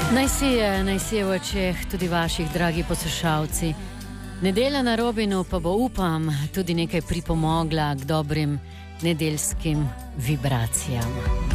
Naj si je v očeh tudi vaših, dragi poslušalci. Nedelja na Robinu pa bo, upam, tudi nekaj pripomogla k dobrim nedeljskim vibracijam.